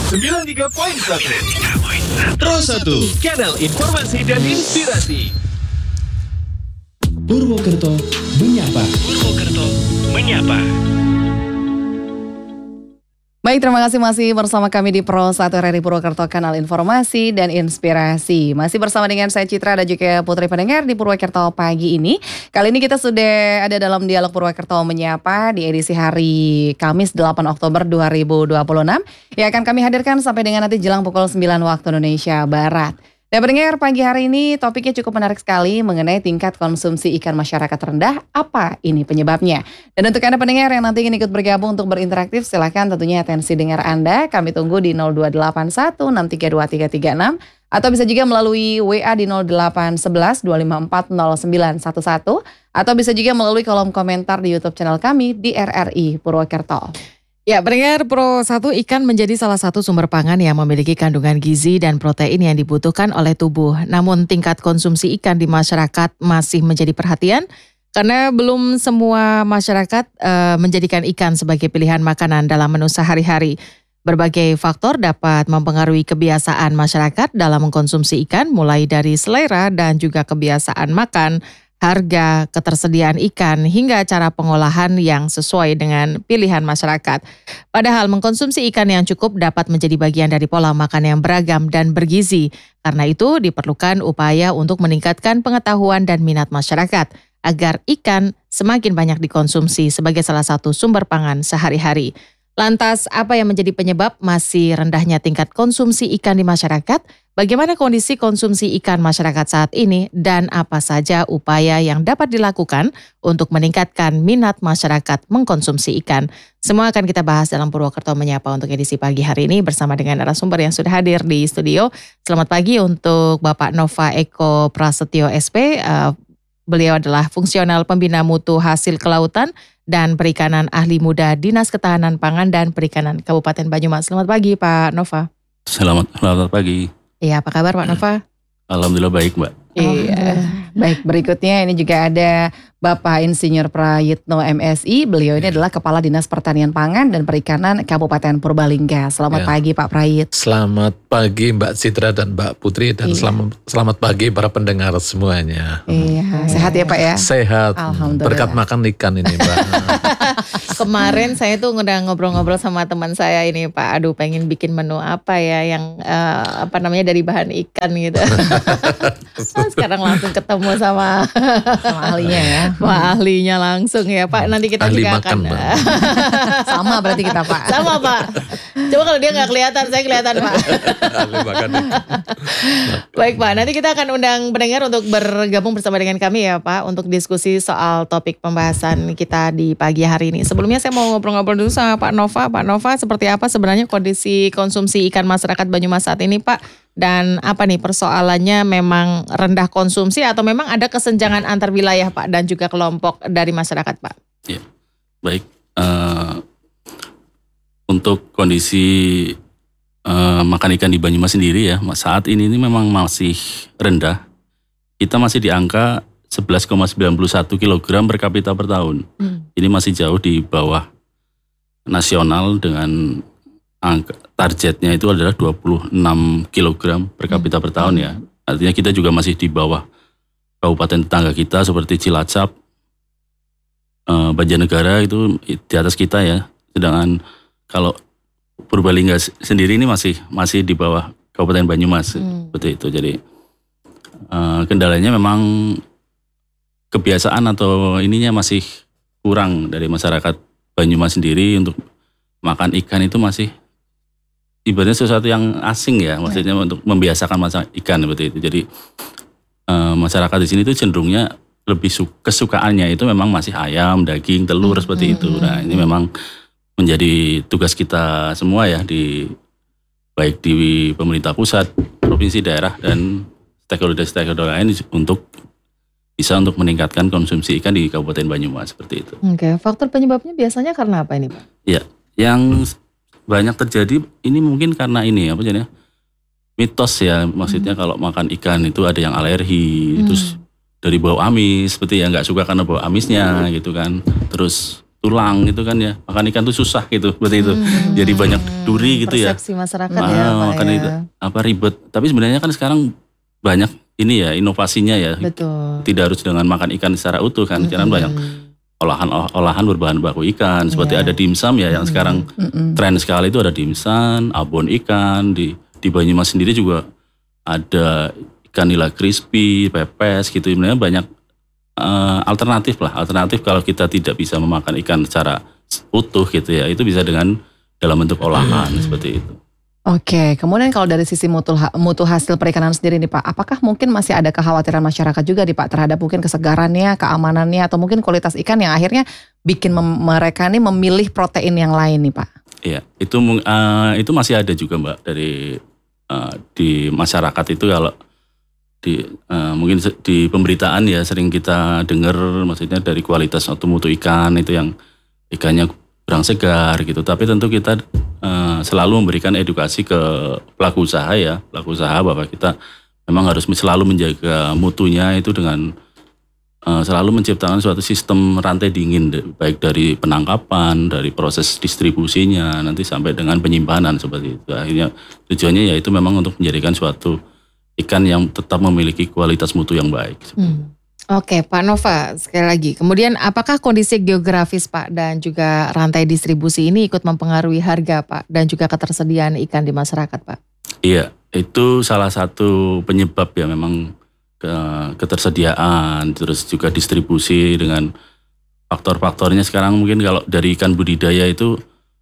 93.1 Pro 1 Channel Informasi dan Inspirasi. Purwokerto menyapa. Baik, terima kasih masih bersama kami di Pro 1 RRI Purwokerto, kanal informasi dan inspirasi. Masih bersama dengan saya Citra dan juga Putri pendengar di Purwokerto pagi ini. Kali ini kita sudah ada dalam dialog Purwokerto menyapa di edisi hari Kamis 8 Oktober 2026. Yang akan kami hadirkan sampai dengan nanti jelang pukul 9 waktu Indonesia Barat. Dan pendengar, pagi hari ini topiknya cukup menarik sekali mengenai tingkat konsumsi ikan masyarakat rendah. Apa ini penyebabnya? Dan untuk Anda pendengar yang nanti ingin ikut bergabung untuk berinteraktif, silakan tentunya atensi dengar Anda. Kami tunggu di 0281 632 3336 atau bisa juga melalui WA di 0811 254 0911 atau bisa juga melalui kolom komentar di YouTube channel kami di RRI Purwokerto. Ya, pendengar, Pro 1, ikan menjadi salah satu sumber pangan yang memiliki kandungan gizi dan protein yang dibutuhkan oleh tubuh. Namun tingkat konsumsi ikan di masyarakat masih menjadi perhatian karena belum semua masyarakat menjadikan ikan sebagai pilihan makanan dalam menu sehari-hari. Berbagai faktor dapat mempengaruhi kebiasaan masyarakat dalam mengkonsumsi ikan, mulai dari selera dan juga kebiasaan makan, harga, ketersediaan ikan, hingga cara pengolahan yang sesuai dengan pilihan masyarakat. Padahal mengkonsumsi ikan yang cukup dapat menjadi bagian dari pola makan yang beragam dan bergizi. Karena itu diperlukan upaya untuk meningkatkan pengetahuan dan minat masyarakat agar ikan semakin banyak dikonsumsi sebagai salah satu sumber pangan sehari-hari. Lantas, apa yang menjadi penyebab masih rendahnya tingkat konsumsi ikan di masyarakat? Bagaimana kondisi konsumsi ikan masyarakat saat ini? Dan apa saja upaya yang dapat dilakukan untuk meningkatkan minat masyarakat mengkonsumsi ikan? Semua akan kita bahas dalam Purwokerto Menyapa untuk edisi pagi hari ini bersama dengan narasumber yang sudah hadir di studio. Selamat pagi untuk Bapak Nova Eko Prasetyo SP. Beliau adalah fungsional pembina mutu hasil kelautan dan perikanan ahli muda Dinas Ketahanan Pangan dan Perikanan Kabupaten Banyumas. Selamat pagi Pak Nova. Selamat pagi. Iya, apa kabar Pak Nova? Alhamdulillah baik, Mbak. Iya. Baik, berikutnya ini juga ada Bapak Insinyur Prayitno MSI. Beliau ini adalah Kepala Dinas Pertanian Pangan dan Perikanan Kabupaten Purbalingga. Selamat pagi Pak Prayit. Selamat pagi Mbak Citra dan Mbak Putri dan selamat pagi para pendengar semuanya. Iya, sehat ya Pak ya? Sehat. Alhamdulillah. Berkat makan ikan ini Mbak. Kemarin saya tuh udah ngobrol-ngobrol sama teman saya ini Pak. Aduh, pengen bikin menu apa ya yang dari bahan ikan gitu. Sekarang langsung ketemu sama ahlinya ya. Wah, ahlinya langsung ya Pak. Nanti kita ahli juga makan, akan Sama berarti kita Pak. Sama Pak. Coba kalau dia nggak kelihatan, saya kelihatan Pak. ahli makan. Baik Pak, nanti kita akan undang pendengar untuk bergabung bersama dengan kami ya Pak, untuk diskusi soal topik pembahasan kita di pagi hari ini. Sebelumnya saya mau ngobrol-ngobrol dulu sama Pak Nova. Pak Nova, seperti apa sebenarnya kondisi konsumsi ikan masyarakat Banyumas saat ini Pak? Dan apa nih persoalannya, memang rendah konsumsi atau memang ada kesenjangan antar wilayah Pak dan juga kelompok dari masyarakat Pak? Ya, baik. Untuk kondisi makan ikan di Banyumas sendiri ya, saat ini memang masih rendah. Kita masih di angka 11,91 kg per kapita per tahun. Ini masih jauh di bawah nasional dengan targetnya itu adalah 26 kg per kapita per tahun ya. Artinya kita juga masih di bawah kabupaten tetangga kita seperti Cilacap, Banjarnegara itu di atas kita ya. Sedangkan kalau Purbalingga sendiri ini masih di bawah Kabupaten Banyumas seperti itu. Jadi kendalanya memang kebiasaan atau ininya masih kurang dari masyarakat Banyumas sendiri untuk makan ikan itu masih ibaratnya sesuatu yang asing ya, maksudnya untuk membiasakan masak ikan seperti itu. Jadi masyarakat di sini itu cenderungnya lebih kesukaannya itu memang masih ayam, daging, telur seperti itu. Nah ini memang menjadi tugas kita semua ya, baik di pemerintah pusat, provinsi, daerah dan stakeholder lain untuk meningkatkan konsumsi ikan di Kabupaten Banyumas seperti itu. Oke, faktor penyebabnya biasanya karena apa ini Pak? Ya, yang banyak terjadi ini mungkin karena ini mitos ya, maksudnya kalau makan ikan itu ada yang alergi, terus dari bau amis seperti ya, nggak suka karena bau amisnya gitu kan. Terus tulang gitu kan ya. Makan ikan tuh susah gitu, seperti itu. Jadi banyak duri gitu ya. Persepsi masyarakat ya Pak Makan ya. itu ribet. Tapi sebenarnya kan sekarang banyak ini ya inovasinya ya. Betul. Tidak harus dengan makan ikan secara utuh kan. Sekarang banyak olahan berbahan baku ikan. Seperti ada dimsum ya yang sekarang tren sekali itu ada dimsum, abon ikan. Di Banyumas sendiri juga ada ikan nila crispy, pepes gitu. Sebenarnya banyak alternatif kalau kita tidak bisa memakan ikan secara utuh gitu ya, itu bisa dengan dalam bentuk olahan seperti itu. Oke, kemudian kalau dari sisi mutu hasil perikanan sendiri nih Pak, apakah mungkin masih ada kekhawatiran masyarakat juga nih Pak terhadap mungkin kesegarannya, keamanannya, atau mungkin kualitas ikan yang akhirnya bikin mereka nih memilih protein yang lain nih Pak? Iya, itu masih ada juga Mbak dari di masyarakat itu. Kalau mungkin di pemberitaan ya sering kita dengar, maksudnya dari kualitas atau mutu ikan itu yang ikannya kurang segar gitu. Tapi tentu kita selalu memberikan edukasi ke pelaku usaha bahwa kita memang harus selalu menjaga mutunya itu dengan selalu menciptakan suatu sistem rantai dingin, baik dari penangkapan, dari proses distribusinya, nanti sampai dengan penyimpanan seperti itu. Akhirnya tujuannya yaitu memang untuk menjadikan suatu ikan yang tetap memiliki kualitas mutu yang baik. Oke, Pak Nova, sekali lagi. Kemudian apakah kondisi geografis Pak dan juga rantai distribusi ini ikut mempengaruhi harga Pak dan juga ketersediaan ikan di masyarakat Pak? Iya, itu salah satu penyebab ya memang ketersediaan, terus juga distribusi dengan faktor-faktornya. Sekarang mungkin kalau dari ikan budidaya itu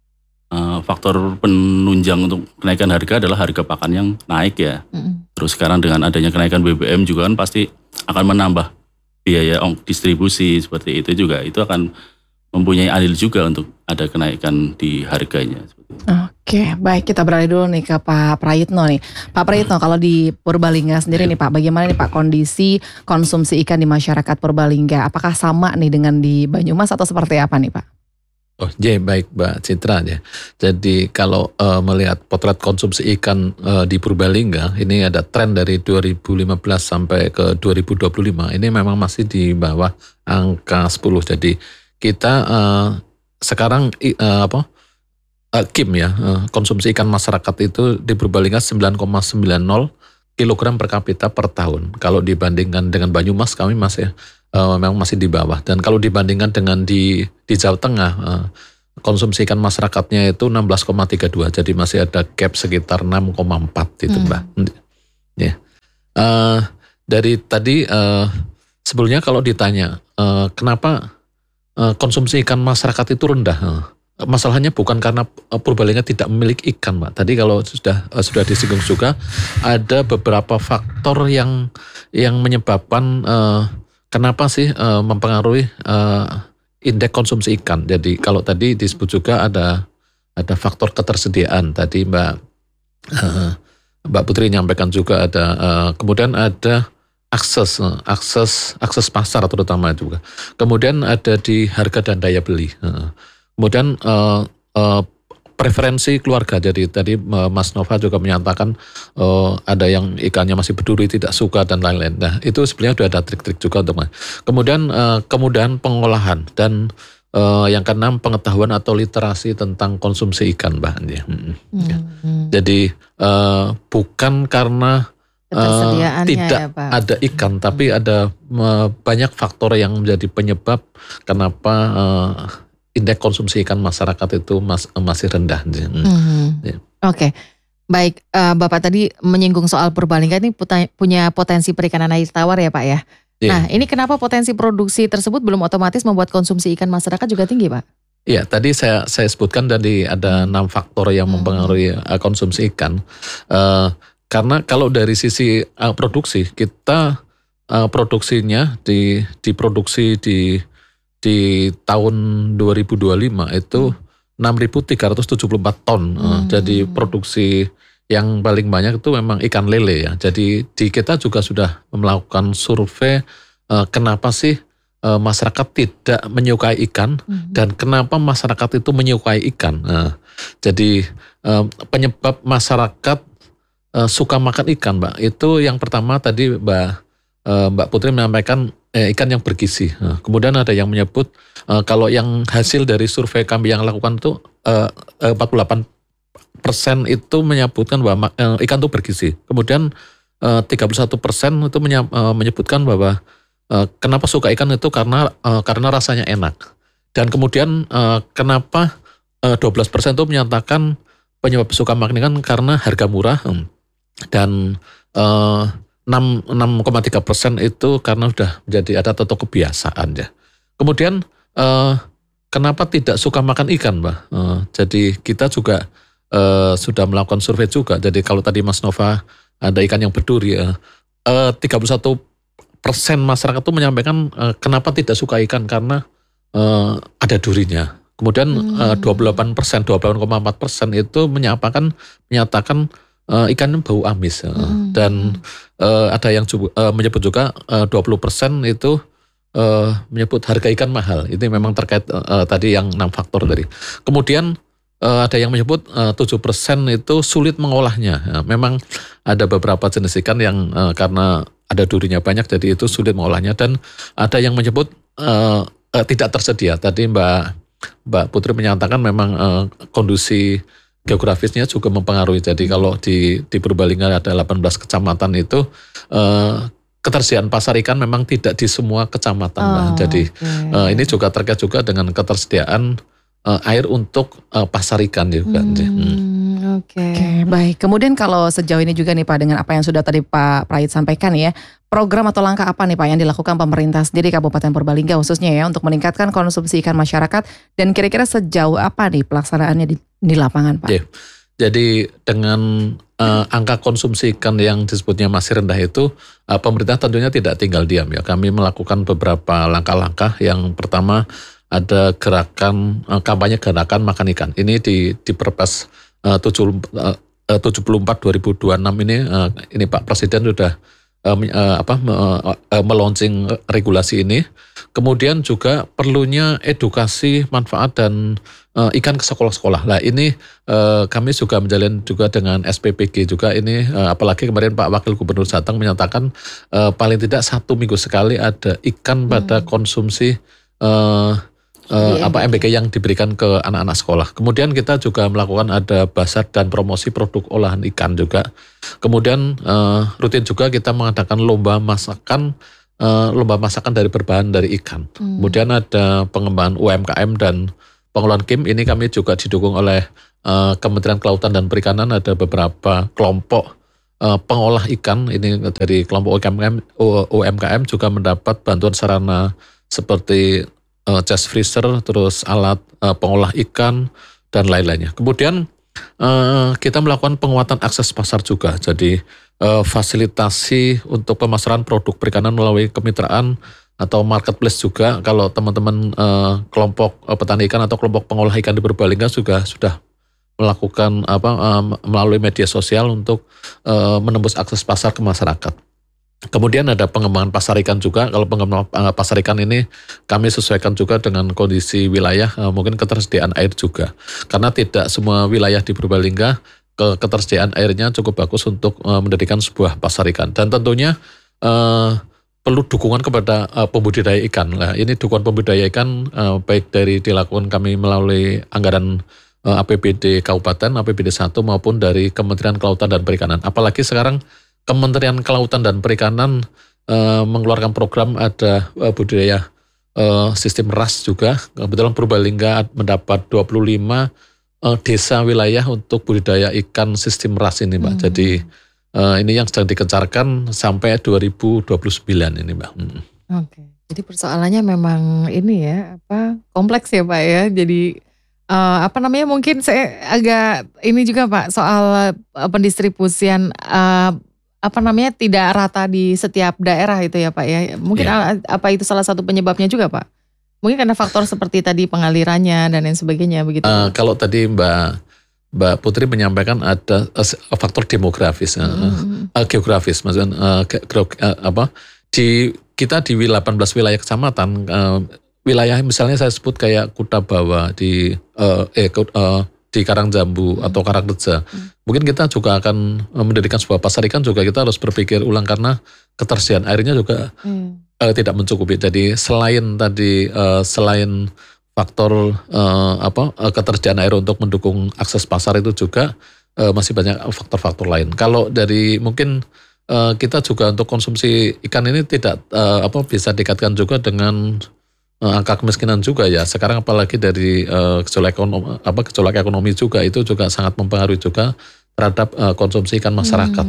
faktor penunjang untuk kenaikan harga adalah harga pakan yang naik ya. Terus sekarang dengan adanya kenaikan BBM juga kan pasti akan menambah biaya distribusi seperti itu juga. Itu akan mempunyai andil juga untuk ada kenaikan di harganya. Oke, baik, kita beralih dulu nih ke Pak Prayitno nih. Pak Prayitno, kalau di Purbalingga sendiri nih Pak, bagaimana nih Pak kondisi konsumsi ikan di masyarakat Purbalingga? Apakah sama nih dengan di Banyumas atau seperti apa nih Pak? Oh, baik Mbak Citra ya. Jadi kalau melihat potret konsumsi ikan di Purbalingga, ini ada tren dari 2015 sampai ke 2025. Ini memang masih di bawah angka 10. Jadi kita sekarang KIM ya, konsumsi ikan masyarakat itu di Purbalingga 9,90 kilogram per kapita per tahun. Kalau dibandingkan dengan Banyumas, kami memang masih di bawah. Dan kalau dibandingkan dengan di Jawa Tengah, konsumsi ikan masyarakatnya itu 16,32. Jadi masih ada gap sekitar 6,4 itu Mbak. Ya. Dari tadi sebelumnya kalau ditanya kenapa konsumsi ikan masyarakat itu rendah, masalahnya bukan karena Purbalingga tidak memiliki ikan, Mbak. Tadi kalau sudah disinggung juga, ada beberapa faktor yang menyebabkan kenapa sih mempengaruhi indeks konsumsi ikan. Jadi kalau tadi disebut juga ada faktor ketersediaan. Tadi Mbak Putri nyampaikan juga ada, kemudian ada akses pasar terutama juga. Kemudian ada di harga dan daya beli. Kemudian preferensi keluarga. Jadi tadi Mas Nova juga menyatakan ada yang ikannya masih berduri, tidak suka dan lain-lain. Nah itu sebenarnya sudah ada trik-trik juga untuk kemudian kemudahan pengolahan dan yang keenam pengetahuan atau literasi tentang konsumsi ikan bahannya. Jadi bukan karena tidak ya, ada ikan, tapi ada banyak faktor yang menjadi penyebab kenapa indeks konsumsi ikan masyarakat itu masih rendah. Ya. Oke, baik. Bapak tadi menyinggung soal Purbalingga ini punya potensi perikanan air tawar ya Pak ya. Yeah. Nah ini kenapa potensi produksi tersebut belum otomatis membuat konsumsi ikan masyarakat juga tinggi Pak? Iya, tadi saya sebutkan tadi ada 6 faktor yang mempengaruhi konsumsi ikan. Karena kalau dari sisi produksi, kita produksinya diproduksi di tahun 2025 itu 6.374 ton. Jadi produksi yang paling banyak itu memang ikan lele ya. Jadi di kita juga sudah melakukan survei kenapa sih masyarakat tidak menyukai ikan dan kenapa masyarakat itu menyukai ikan. Jadi penyebab masyarakat suka makan ikan, Mbak, itu yang pertama tadi Mbak Putri menyampaikan ikan yang bergizi. Kemudian ada yang menyebut kalau yang hasil dari survei kami yang lakukan itu 48% itu menyebutkan bahwa ikan itu bergizi. Kemudian 31% itu menyebutkan bahwa kenapa suka ikan itu karena rasanya enak. Dan kemudian kenapa 12% itu menyatakan penyebab suka makan ikan karena harga murah, dan 6,3% itu karena sudah menjadi adat atau kebiasaan ya. Kemudian kenapa tidak suka makan ikan, Mbak? Jadi kita juga sudah melakukan survei juga. Jadi kalau tadi Mas Nova ada ikan yang berduri, 31% masyarakat itu menyampaikan kenapa tidak suka ikan karena ada durinya. Kemudian 28%, 28,4% itu menyatakan ikan bau amis. Dan ada yang menyebut juga 20% itu menyebut harga ikan mahal. Itu memang terkait tadi yang 6 faktor tadi. Kemudian ada yang menyebut 7% itu sulit mengolahnya. Memang ada beberapa jenis ikan yang karena ada durinya banyak jadi itu sulit mengolahnya. Dan ada yang menyebut tidak tersedia. Tadi Mbak Putri menyatakan memang kondisi geografisnya juga mempengaruhi. Jadi kalau di Purbalingga ada 18 kecamatan itu ketersediaan pasar ikan memang tidak di semua kecamatan. Jadi ini juga terkait juga dengan ketersediaan air untuk pasar ikan juga. Oke, baik. Kemudian kalau sejauh ini juga nih Pak, dengan apa yang sudah tadi Pak Prayit sampaikan ya, program atau langkah apa nih Pak yang dilakukan pemerintah sendiri Kabupaten Purbalingga khususnya ya untuk meningkatkan konsumsi ikan masyarakat, dan kira-kira sejauh apa nih pelaksanaannya di lapangan Pak? Jadi dengan angka konsumsi ikan yang disebutnya masih rendah itu, pemerintah tentunya tidak tinggal diam ya. Kami melakukan beberapa langkah-langkah. Yang pertama ada gerakan kampanye gerakan makan ikan. Ini di Perpres 74 2026 ini Pak Presiden sudah meluncing regulasi ini. Kemudian juga perlunya edukasi manfaat dan ikan ke sekolah-sekolah. Nah ini kami juga menjalin juga dengan SPPG juga ini, apalagi kemarin Pak Wakil Gubernur Jateng menyatakan paling tidak 1 minggu sekali ada ikan pada konsumsi MBK yang diberikan ke anak-anak sekolah. Kemudian kita juga melakukan ada bazar dan promosi produk olahan ikan juga. Kemudian rutin juga kita mengadakan lomba masakan dari berbahan dari ikan. Kemudian ada pengembangan UMKM dan pengelolaan KIM. Ini kami juga didukung oleh Kementerian Kelautan dan Perikanan. Ada beberapa kelompok pengolah ikan. Ini dari kelompok UMKM juga mendapat bantuan sarana seperti chest freezer, terus alat pengolah ikan dan lain-lainnya. Kemudian kita melakukan penguatan akses pasar juga. Jadi fasilitasi untuk pemasaran produk perikanan melalui kemitraan atau marketplace juga. Kalau teman-teman kelompok petani ikan atau kelompok pengolah ikan di Purbalingga juga sudah melakukan melalui media sosial untuk menembus akses pasar ke masyarakat. Kemudian ada pengembangan pasar ikan juga. Kalau pengembangan pasar ikan ini kami sesuaikan juga dengan kondisi wilayah, mungkin ketersediaan air juga. Karena tidak semua wilayah di Purbalingga ketersediaan airnya cukup bagus untuk mendirikan sebuah pasar ikan. Dan tentunya perlu dukungan kepada pembudidaya ikan. Nah, ini dukungan pembudidaya ikan baik dari dilakukan kami melalui anggaran APBD Kabupaten, APBD 1 maupun dari Kementerian Kelautan dan Perikanan. Apalagi sekarang Kementerian Kelautan dan Perikanan mengeluarkan program ada budidaya sistem RAS juga. Kebetulan Purbalingga mendapat 25 desa wilayah untuk budidaya ikan sistem RAS ini Mbak. Jadi ini yang sedang dikencarkan sampai 2029 ini Mbak. Oke. Jadi persoalannya memang ini ya, kompleks ya Pak ya. Jadi mungkin saya agak ini juga Pak soal pendistribusian tidak rata di setiap daerah itu ya Pak ya. Mungkin apa itu salah satu penyebabnya juga Pak? Mungkin karena faktor seperti tadi pengalirannya dan lain sebagainya begitu. Kalau tadi Mbak Putri menyampaikan ada faktor demografis, geografis, maksudnya kita di 18 wilayah kecamatan, wilayah misalnya saya sebut kayak Kutabawa di Karangjambu atau Karangreja. Mungkin kita juga akan mendirikan sebuah pasar ikan juga kita harus berpikir ulang karena ketersediaan airnya juga tidak mencukupi. Jadi selain tadi selain faktor ketersediaan air untuk mendukung akses pasar itu juga masih banyak faktor-faktor lain. Kalau dari mungkin kita juga untuk konsumsi ikan ini tidak bisa dikaitkan juga dengan angka kemiskinan juga ya. Sekarang apalagi dari gejolak ekonomi juga itu juga sangat mempengaruhi juga terhadap konsumsi ikan masyarakat.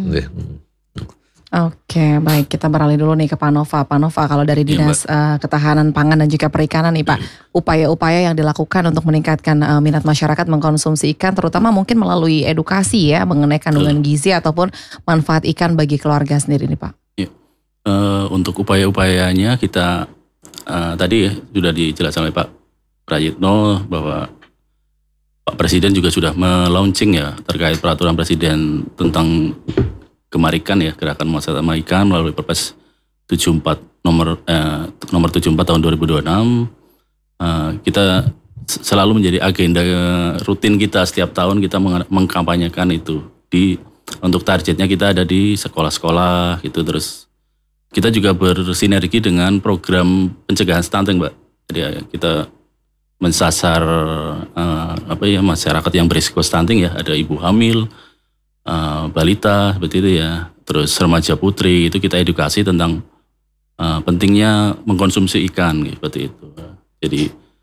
Oke, baik, kita beralih dulu nih ke Pak Nova. Pak Nova, kalau dari Dinas Ketahanan Pangan dan juga Perikanan nih Pak, upaya-upaya yang dilakukan untuk meningkatkan minat masyarakat mengkonsumsi ikan, terutama mungkin melalui edukasi ya mengenai kandungan gizi ataupun manfaat ikan bagi keluarga sendiri nih Pak. Ya. Untuk upaya-upayanya kita tadi sudah dijelaskan oleh Pak Prayitno bahwa Pak Presiden juga sudah melaunching ya terkait peraturan Presiden tentang Gemarikan ya, gerakan masyarakat ikan melalui Perpres 74 nomor 74 tahun 2026. Kita selalu menjadi agenda rutin kita setiap tahun kita mengkampanyekan itu untuk targetnya kita ada di sekolah-sekolah gitu. Terus kita juga bersinergi dengan program pencegahan stunting, Mbak. Jadi kita mensasar masyarakat yang berisiko stunting ya, ada ibu hamil, balita seperti itu ya, terus remaja putri, itu kita edukasi tentang pentingnya mengkonsumsi ikan seperti itu. Jadi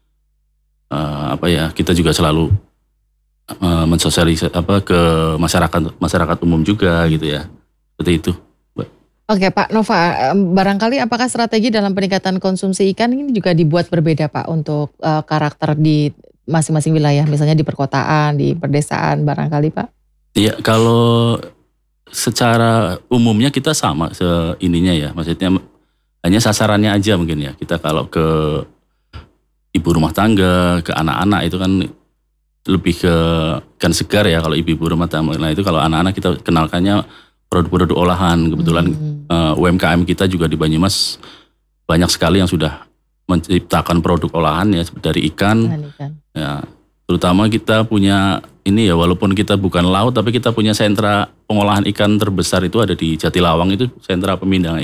kita juga selalu mensosialisasi ke masyarakat umum juga gitu ya, seperti itu. Oke Pak Nova, barangkali apakah strategi dalam peningkatan konsumsi ikan ini juga dibuat berbeda Pak untuk karakter di masing-masing wilayah, misalnya di perkotaan, di perdesaan barangkali Pak? Iya, kalau secara umumnya kita sama ininya ya, maksudnya hanya sasarannya aja mungkin ya. Kita kalau ke ibu rumah tangga, ke anak-anak itu kan lebih ke ikan segar ya kalau ibu rumah tangga. Nah itu kalau anak-anak kita kenalkannya produk-produk olahan. Kebetulan UMKM kita juga di Banyumas banyak sekali yang sudah menciptakan produk olahan ya dari ikan. Ya, terutama kita punya ini ya, walaupun kita bukan laut tapi kita punya sentra pengolahan ikan terbesar itu ada di Jatilawang, itu sentra pemindahan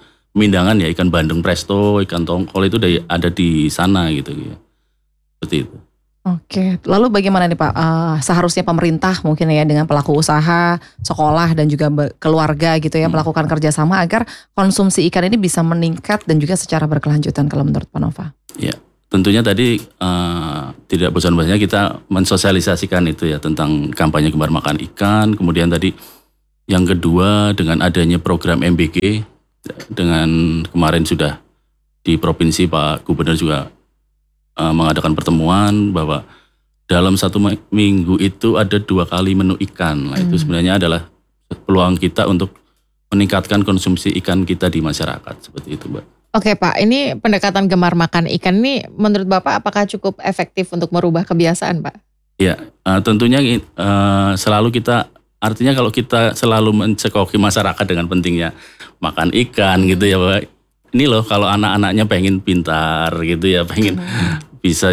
ya, ikan bandeng presto, ikan tongkol itu ada di sana gitu ya. Seperti itu. Oke, lalu bagaimana nih Pak, seharusnya pemerintah mungkin ya dengan pelaku usaha, sekolah dan juga keluarga gitu ya melakukan kerjasama agar konsumsi ikan ini bisa meningkat dan juga secara berkelanjutan kalau menurut Pak Nova? Ya, tentunya tadi tidak bosan-bosannya kita mensosialisasikan itu ya tentang kampanye gemar makan ikan. Kemudian tadi yang kedua dengan adanya program MBG, dengan kemarin sudah di provinsi Pak Gubernur juga mengadakan pertemuan bahwa dalam satu minggu itu ada 2 kali menu ikan. Nah itu sebenarnya adalah peluang kita untuk meningkatkan konsumsi ikan kita di masyarakat, seperti itu Mbak. Oke Pak, ini pendekatan gemar makan ikan ini menurut Bapak apakah cukup efektif untuk merubah kebiasaan Pak? Ya, tentunya selalu kita, artinya kalau kita selalu mencekoki masyarakat dengan pentingnya makan ikan gitu ya Pak. Ini loh kalau anak-anaknya pengen pintar gitu ya, pengen bisa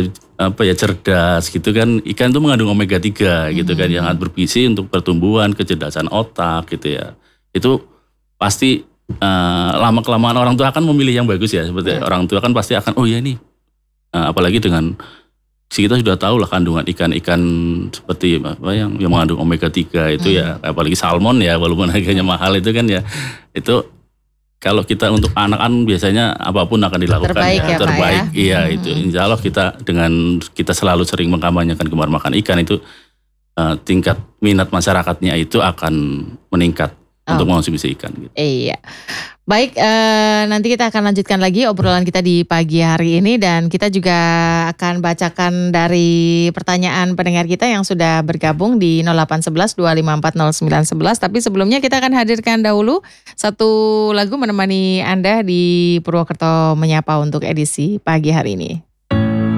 cerdas gitu kan. Ikan itu mengandung omega 3 gitu kan yang sangat bergizi untuk pertumbuhan, kecerdasan otak gitu ya. Itu pasti lama-kelamaan orang tua akan memilih yang bagus ya, seperti orang tua kan pasti akan oh ya nih apalagi dengan kita sudah tahu lah kandungan ikan-ikan seperti yang mengandung omega 3 itu ya, apalagi salmon ya walaupun harganya mahal itu kan ya, itu kalau kita untuk anak-anak biasanya apapun akan dilakukan terbaik ya, terbaik Pak ya? Iya itu insya Allah kita selalu sering mengkampanyekan gemar makan ikan itu tingkat minat masyarakatnya itu akan meningkat untuk mengonsumsi ikan gitu. Iya. Baik, nanti kita akan lanjutkan lagi obrolan kita di pagi hari ini dan kita juga akan bacakan dari pertanyaan pendengar kita yang sudah bergabung di 0811 254 0911. Tapi sebelumnya kita akan hadirkan dahulu satu lagu menemani Anda di Purwokerto Menyapa untuk edisi pagi hari ini.